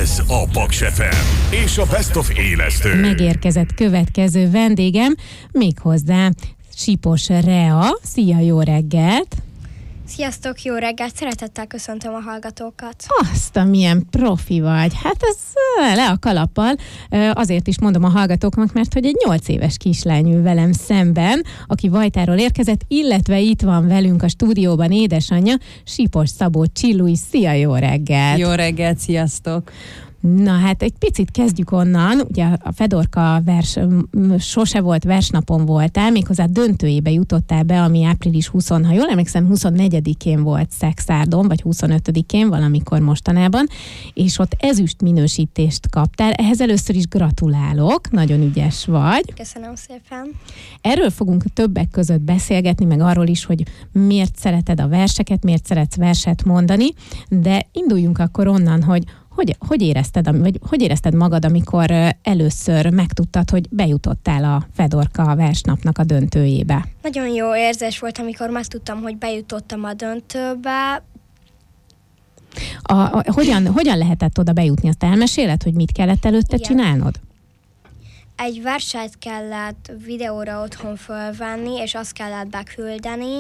Ez a Paks FM és a Best of élesztő. Megérkezett következő vendégem, méghozzá Sipos Rea. Szia, jó reggelt! Sziasztok, jó reggelt! Szeretettel köszöntöm a hallgatókat. Azt, milyen profi vagy. Hát ez le a kalappal. Azért is mondom a hallgatóknak, mert hogy egy 8 éves kislány ül velem szemben, aki Vajtáról érkezett, illetve itt van velünk a stúdióban édesanyja, Sipos Szabó Csillui. Szia, jó reggelt! Jó reggelt, sziasztok! Na hát egy picit kezdjük onnan, ugye a Fedorka vers sose volt versnapon voltál, méghozzá döntőjébe jutottál be, ami április 20, ha jól emlékszem, 24-én volt Szexárdon, vagy 25-én, valamikor mostanában, és ott ezüst minősítést kaptál. Ehhez először is gratulálok, nagyon ügyes vagy. Köszönöm szépen. Erről fogunk többek között beszélgetni, meg arról is, hogy miért szereted a verseket, miért szeretsz verset mondani, de induljunk akkor onnan, hogy érezted magad, amikor először megtudtad, hogy bejutottál a Fedorka versnapnak a döntőjébe? Nagyon jó érzés volt, amikor megtudtam, hogy bejutottam a döntőbe. Hogyan lehetett oda bejutni? Azt elmeséled, hogy mit kellett előtte csinálnod? Egy verset kellett videóra otthon fölvenni, és azt kellett beküldeni.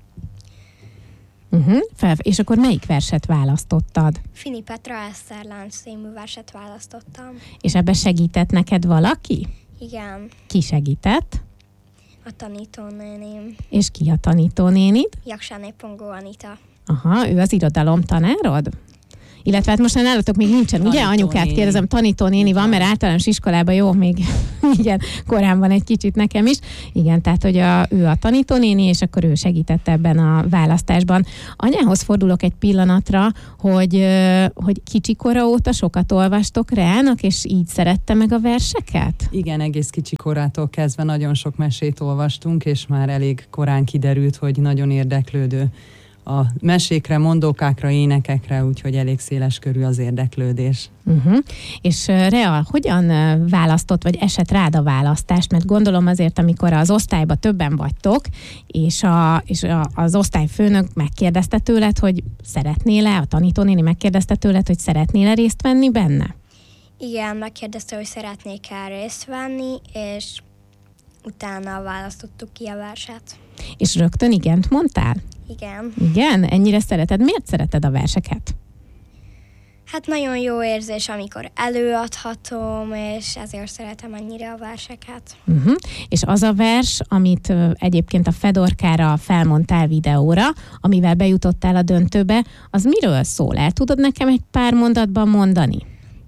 És akkor melyik verset választottad? Fini Petra Eszterlánc című verset választottam. És ebbe segített neked valaki? Igen. Ki segített? A tanítónéném. És ki a tanítónénid? Jaksáné Pongó Anita. Aha, ő az irodalom tanárod? Illetve hát most már nálatok még nincsen, ugye? Anyukát kérdezem, tanítónéni van, mert általános iskolában jó, még igen, korán van egy kicsit nekem is. Igen, tehát, hogy ő a tanítónéni, és akkor ő segített ebben a választásban. Anyához fordulok egy pillanatra, hogy kicsikora óta sokat olvastok Reának, és így szerette meg a verseket? Igen, egész kicsikorától kezdve nagyon sok mesét olvastunk, és már elég korán kiderült, hogy nagyon érdeklődő a mesékre, mondókákra, énekekre, úgyhogy elég széles körű az érdeklődés. És Rea, hogyan választott, vagy esett rád a választást? Mert gondolom azért, amikor az osztályban többen vagytok, és az osztályfőnök megkérdezte tőled, hogy szeretnél-e, a tanítónéni megkérdezte tőled, hogy szeretnél-e részt venni benne? Igen, megkérdezte, hogy szeretnék-e részt venni, és utána választottuk ki a verset. És rögtön igent mondtál? Igen. Igen? Ennyire szereted? Miért szereted a verseket? Hát nagyon jó érzés, amikor előadhatom, és ezért szeretem ennyire a verseket. És az a vers, amit egyébként a Fedorkára felmondtál videóra, amivel bejutottál a döntőbe, az miről szól? El tudod nekem egy pár mondatban mondani?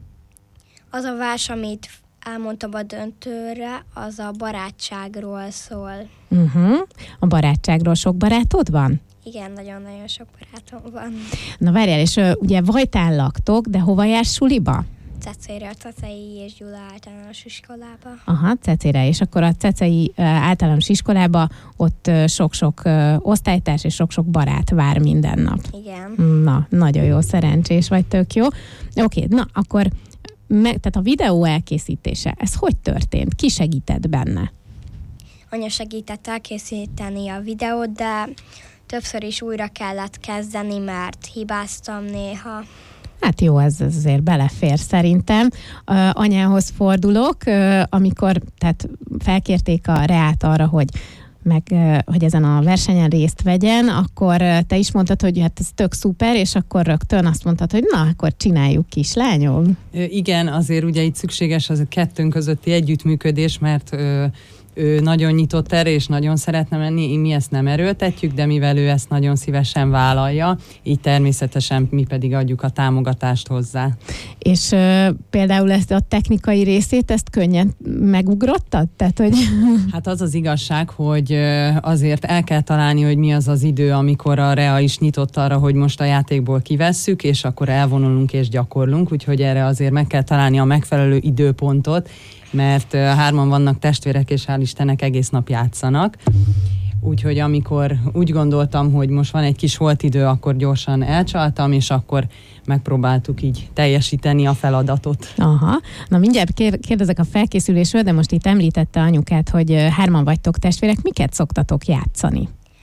Az a vers, amit elmondtam a döntőre, az a barátságról szól. A barátságról. Sok barátod van? Igen, nagyon-nagyon sok barátom van. Na várjál, és ugye Vajtán laktok, de hova jársz suliba? Cecére, a Cecei és Gyula általános iskolába. Aha, Cecére, és akkor a Cecei általános iskolába ott sok-sok osztálytárs és sok-sok barát vár minden nap. Igen. Na, nagyon jó, szerencsés vagy, tök jó. Oké, na akkor tehát a videó elkészítése, ez hogy történt? Ki segített benne? Anya segített elkészíteni a videót, de többször is újra kellett kezdeni, mert hibáztam néha. Hát jó, ez azért belefér szerintem. Anyához fordulok, amikor tehát felkérték a Reát arra, hogy ezen a versenyen részt vegyen, akkor te is mondtad, hogy hát ez tök szuper, és akkor rögtön azt mondtad, hogy na, akkor csináljuk, kislányom. Igen, azért ugye itt szükséges az a kettőnk közötti együttműködés, mert ő nagyon nyitott erre, és nagyon szeretne menni, mi ezt nem erőltetjük, de mivel ő ezt nagyon szívesen vállalja, így természetesen mi pedig adjuk a támogatást hozzá. És például ezt a technikai részét, ezt könnyen megugrottad? Tehát, hogy... Hát az az igazság, hogy azért el kell találni, hogy mi az az idő, amikor a Rea is nyitott arra, hogy most a játékból kivesszük, és akkor elvonulunk és gyakorlunk, úgyhogy erre azért meg kell találni a megfelelő időpontot, mert 3 vannak testvérek, és hál' Istennek egész nap játszanak. Úgyhogy amikor úgy gondoltam, hogy most van egy kis holtidő, akkor gyorsan elcsaltam, és akkor megpróbáltuk így teljesíteni a feladatot. Aha. Na mindjárt kérdezek a felkészülésről, de most itt említette anyukát, hogy 3 vagytok testvérek. Miket szoktatok játszani?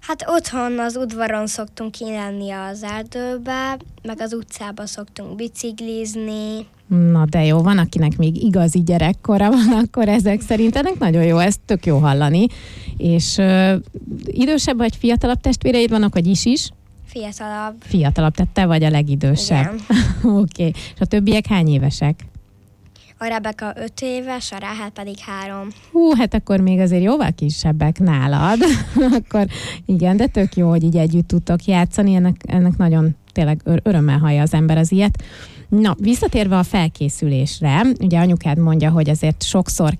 Hát otthon az udvaron szoktunk kimenni az erdőbe, meg az utcába szoktunk biciklizni. Na de jó, van, akinek még igazi gyerekkora van, akkor ezek szerint ennek nagyon jó, ezt tök jó hallani. És idősebb vagy fiatalabb testvéreid vannak, vagy is? Fiatalabb. Fiatalabb, tehát te vagy a legidősebb. Oké. És a többiek hány évesek? A Rebeka 5 éves, a Ráhel pedig 3. Hát akkor még azért jóval kisebbek nálad. Akkor igen, de tök jó, hogy így együtt tudtok játszani. Ennek nagyon tényleg örömmel hallja az ember az ilyet. Na, visszatérve a felkészülésre, ugye anyukád mondja, hogy azért sokszor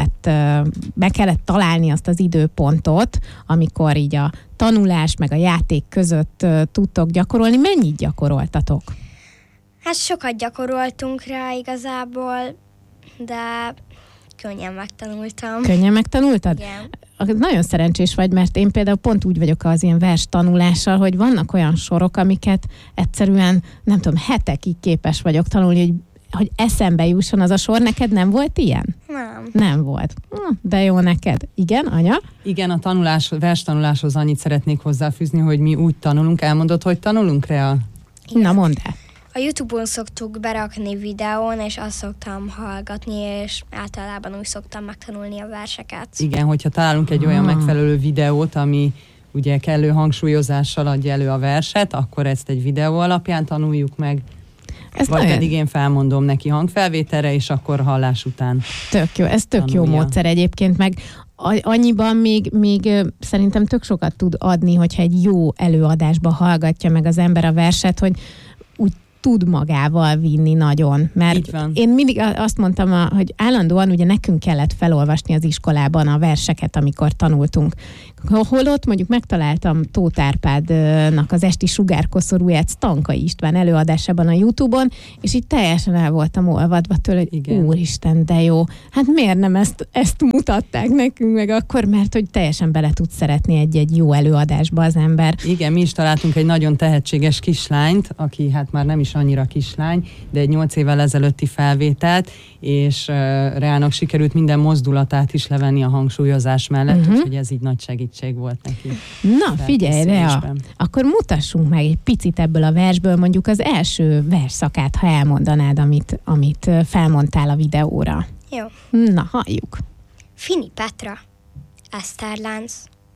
be kellett találni azt az időpontot, amikor így a tanulás meg a játék között tudtok gyakorolni. Mennyit gyakoroltatok? Hát sokat gyakoroltunk rá igazából, de könnyen megtanultam. Könnyen megtanultad? Igen. Nagyon szerencsés vagy, mert én például pont úgy vagyok az ilyen vers tanulással, hogy vannak olyan sorok, amiket egyszerűen, nem tudom, hetekig képes vagyok tanulni, hogy eszembe jusson az a sor. Neked nem volt ilyen? Nem. Nem volt. De jó neked. Igen, anya? Igen, a vers tanuláshoz annyit szeretnék hozzáfűzni, hogy mi úgy tanulunk. Elmondod, hogy tanulunk, Rea? Na, mondd el. A YouTube-on szoktuk berakni videón, és azt szoktam hallgatni, és általában úgy szoktam megtanulni a verseket. Igen, hogyha találunk egy olyan megfelelő videót, ami ugye kellő hangsúlyozással adja elő a verset, akkor ezt egy videó alapján tanuljuk meg. Vagy pedig én felmondom neki hangfelvételre, és akkor hallás után tök jó, ez tök tanulja. Jó módszer egyébként, meg annyiban még szerintem tök sokat tud adni, hogyha egy jó előadásba hallgatja meg az ember a verset, hogy úgy tud magával vinni nagyon. Mert én mindig azt mondtam, hogy állandóan ugye nekünk kellett felolvasni az iskolában a verseket, amikor tanultunk. Holott mondjuk megtaláltam Tóth Árpádnak az esti sugárkoszorúját Stankai István előadásában a YouTube-on, és így teljesen el voltam olvadva tőle, hogy igen. Úristen, de jó. Hát miért nem ezt mutatták nekünk meg akkor, mert hogy teljesen bele tud szeretni egy jó előadásba az ember. Igen, mi is találtunk egy nagyon tehetséges kislányt, aki hát már nem is annyira kislány, de egy 8 évvel ezelőtti felvételt, és Reának sikerült minden mozdulatát is levenni a hangsúlyozás mellett, úgyhogy ez így nagy segítség volt neki. Na, figyelj, Rea, akkor mutassunk meg egy picit ebből a versből, mondjuk az első versszakát, ha elmondanád, amit felmondtál a videóra. Jó. Na, halljuk. Fini Petra, Eszterlánc.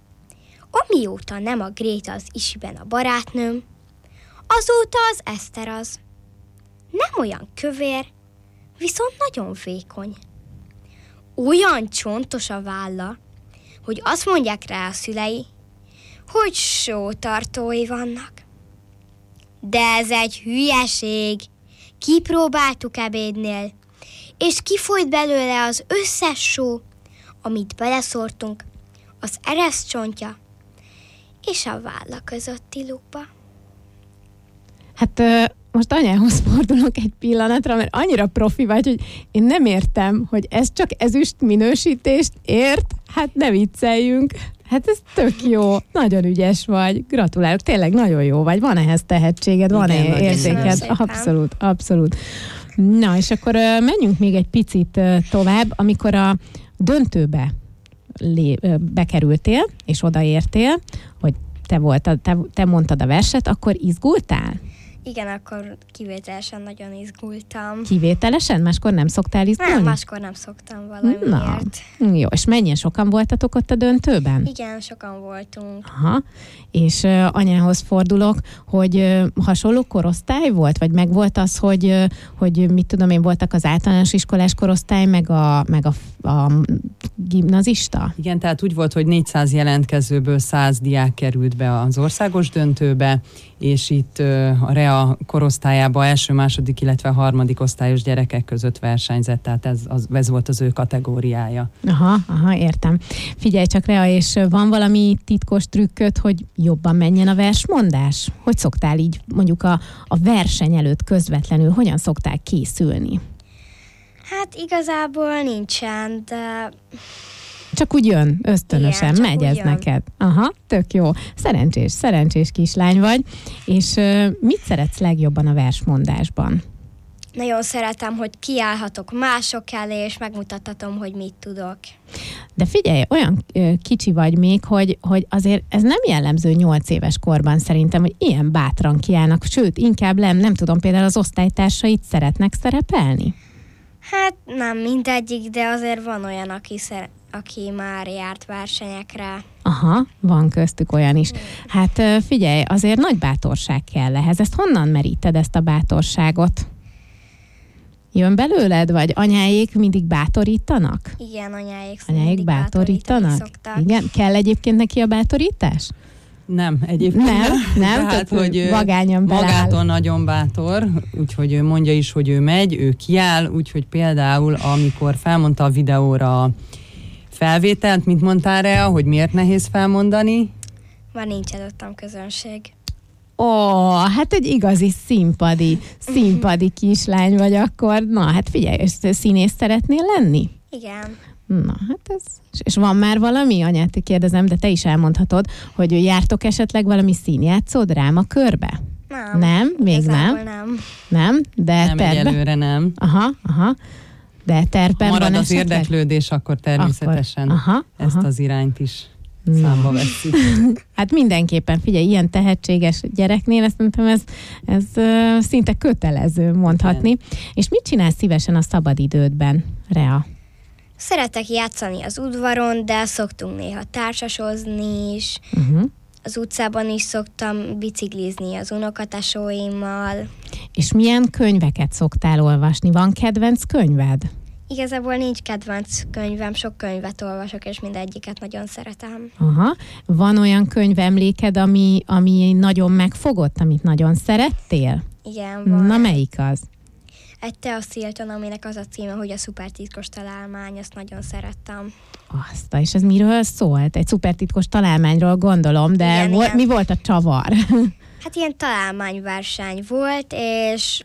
Amióta nem a Gréta az isiben a barátnőm, azóta az Eszter az. Nem olyan kövér, viszont nagyon vékony. Olyan csontos a válla, hogy azt mondják rá a szülei, hogy sótartói vannak. De ez egy hülyeség. Kipróbáltuk ebédnél, és kifolyt belőle az összes só, amit beleszórtunk, az ereszcsontja és a válla közötti lukba. Hát most anyához fordulok egy pillanatra, mert annyira profi vagy, hogy én nem értem, hogy ez csak ezüst minősítést ért, hát ne vicceljünk. Hát ez tök jó, nagyon ügyes vagy, gratulálok, tényleg nagyon jó vagy, van ehhez tehetséged, van érzéked, abszolút. Na, és akkor menjünk még egy picit tovább, amikor a döntőbe bekerültél, és odaértél, hogy te mondtad a verset, akkor izgultál? Igen, akkor kivételesen nagyon izgultam. Kivételesen? Máskor nem szoktál izgulni? Nem, máskor nem szoktam valamiért. Jó, és mennyien sokan voltatok ott a döntőben? Igen, sokan voltunk. Aha, és anyához fordulok, hogy hasonló korosztály volt? Vagy meg volt az, hogy mit tudom én, voltak az általános iskolás korosztály, meg a gimnazista? Igen, tehát úgy volt, hogy 400 jelentkezőből 100 diák került be az országos döntőbe, és itt a Rea korosztályában első, második, illetve harmadik osztályos gyerekek között versenyzett, tehát ez volt az ő kategóriája. Aha, értem. Figyelj csak, Rea, és van valami titkos trükköd, hogy jobban menjen a versmondás? Hogy szoktál így mondjuk a verseny előtt közvetlenül, hogyan szoktál készülni? Hát igazából nincsen, de... Csak úgy jön, ösztönösen, igen, megy ez neked. Aha, tök jó. Szerencsés kislány vagy. És mit szeretsz legjobban a versmondásban? Nagyon szeretem, hogy kiállhatok mások elé, és megmutathatom, hogy mit tudok. De figyelj, olyan kicsi vagy még, hogy azért ez nem jellemző 8 éves korban szerintem, hogy ilyen bátran kiállnak, sőt, inkább nem tudom, például az osztálytársait szeretnek szerepelni? Hát nem mindegyik, de azért van olyan, aki már járt versenyekre. Aha, van köztük olyan is. Hát figyelj, azért nagy bátorság kell ehhez. Ezt honnan meríted, ezt a bátorságot? Jön belőled, vagy anyáék mindig bátorítanak? Igen, anyáik Anyáik bátorítanak? szoktak. Igen, kell egyébként neki a bátorítás? Nem, egyébként Nem, tehát hogy vagányan beláll. Magától nagyon bátor, úgyhogy ő mondja is, hogy ő megy, ő kiáll, úgyhogy például amikor felmondta a videóra a felvételt, mit mondtál rá, hogy miért nehéz felmondani? Már nincs előttem közönség. Hát egy igazi színpadi kislány vagy akkor. Na, hát figyelj, színész szeretnél lenni? Igen. Na, hát ez... És van már valami? Anyát kérdezem, de te is elmondhatod, hogy jártok esetleg valami színjátszó drámakörbe? Nem? Még nem? Nem? De nem, egyelőre nem. Aha. De tervben marad van az esetleg? érdeklődés, akkor természetesen ezt az irányt is számba vesszük. Hát mindenképpen, figyelj, ilyen tehetséges gyereknél ez szinte kötelező mondhatni. Igen. És mit csinálsz szívesen a szabadidődben, Rea? Szeretek játszani az udvaron, de szoktunk néha társasozni is. Az utcában is szoktam biciklizni az unokatesóimmal. És milyen könyveket szoktál olvasni? Van kedvenc könyved? Igazából nincs kedvenc könyvem, sok könyvet olvasok, és mindegyiket nagyon szeretem. Aha. Van olyan könyvemléked, ami nagyon megfogott, amit nagyon szerettél? Igen, van. Na, melyik az? Egy Thea Silton, aminek az a címe, hogy a szupertitkos találmány, azt nagyon szerettem. És ez miről szólt? Egy szupertitkos találmányról gondolom, de igen. Mi volt a csavar? Hát ilyen találmányverseny volt, és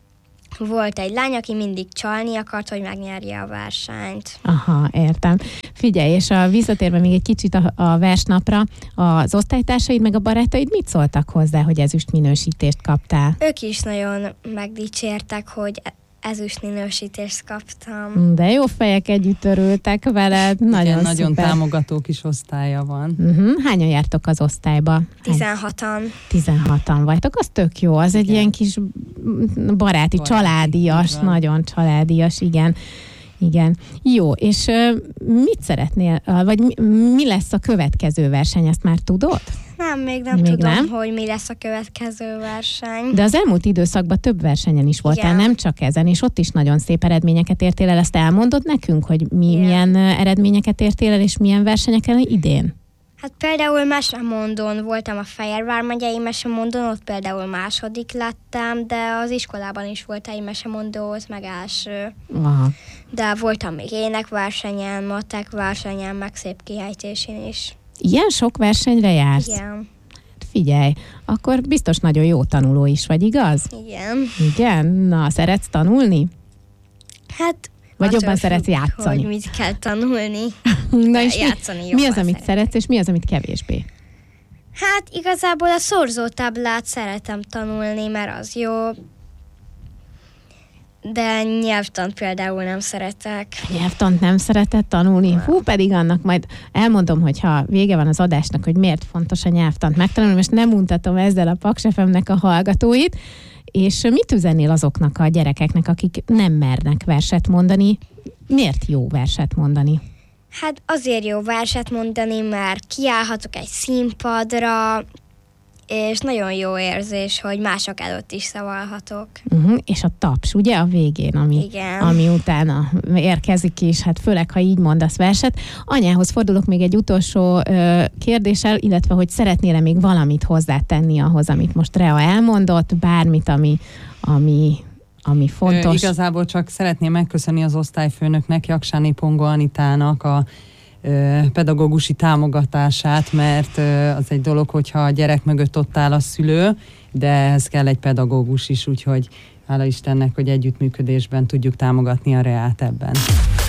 volt egy lány, aki mindig csalni akart, hogy megnyerje a versenyt. Aha, értem. Figyelj, és visszatérve még egy kicsit a versnapra, az osztálytársaid meg a barátaid mit szóltak hozzá, hogy ezüst minősítést kaptál? Ők is nagyon megdicsértek, hogy ezüst minősítést kaptam. De jó fejek együtt örültek veled, nagyon támogató kis osztálya van. Hányan jártok az osztályba? 16-an. 16-an vagytok, az tök jó, az egy ilyen kis baráti, családias, nagyon családias, igen. Igen. Jó, és mit szeretnél, vagy mi lesz a következő verseny, ezt már tudod? Nem, még nem tudom, hogy mi lesz a következő verseny. De az elmúlt időszakban több versenyen is voltál, nem csak ezen, és ott is nagyon szép eredményeket értél el. Ezt elmondod nekünk, hogy milyen eredményeket értél el, és milyen versenyeken idén? Hát például mesemondón voltam a Fehérvár megyei mesemondón, ott például második lettem, de az iskolában is volt egy mesemondó, ott meg első. Aha. De voltam még énekversenyen, matek versenyen, meg szép kihejtésén is. Ilyen sok versenyre jársz? Igen. Figyelj, akkor biztos nagyon jó tanuló is vagy, igaz? Igen. Igen? Na, szeretsz tanulni? Hát... Vagy jobban szeretsz játszani? Hogy mit kell tanulni. Na és játszani mi az, amit szeretsz, és mi az, amit kevésbé? Hát igazából a szorzótáblát szeretem tanulni, mert az jó. De nyelvtant például nem szeretek. Nyelvtant nem szereted tanulni? Hú, pedig annak majd elmondom, hogyha vége van az adásnak, hogy miért fontos a nyelvtant megtanulni. Most nem mutatom ezzel a Paks FM-nek a hallgatóit. És mit üzennél azoknak a gyerekeknek, akik nem mernek verset mondani? Miért jó verset mondani? Hát azért jó verset mondani, mert kiállhatok egy színpadra, és nagyon jó érzés, hogy mások előtt is szavalhatok. És a taps, ugye, a végén, ami utána érkezik is, hát főleg, ha így mondasz verset. Anyához fordulok még egy utolsó kérdéssel, illetve, hogy szeretnél-e még valamit hozzátenni ahhoz, amit most Rea elmondott, bármit, ami fontos. Igazából csak szeretném megköszönni az osztályfőnöknek, Jaksáné Pongo Anitának a pedagógusi támogatását, mert az egy dolog, hogyha a gyerek mögött ott áll a szülő, de ehhez kell egy pedagógus is, úgyhogy hála Istennek, hogy együttműködésben tudjuk támogatni a Reát ebben.